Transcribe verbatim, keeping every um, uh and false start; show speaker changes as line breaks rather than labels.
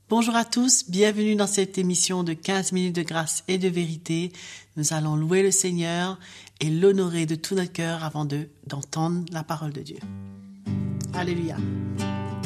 Bonjour à tous, bienvenue dans cette émission de quinze minutes de grâce et de vérité. Nous allons louer le Seigneur et l'honorer de tout notre cœur avant de, d'entendre la parole de Dieu. Alléluia.